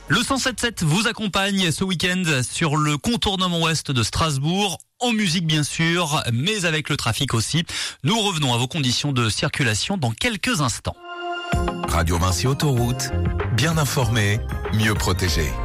Le 107.7 vous accompagne ce week-end sur le contournement ouest de Strasbourg, en musique bien sûr, mais avec le trafic aussi. Nous revenons à vos conditions de circulation dans quelques instants. Radio Vinci Autoroute, bien informé, mieux protégé.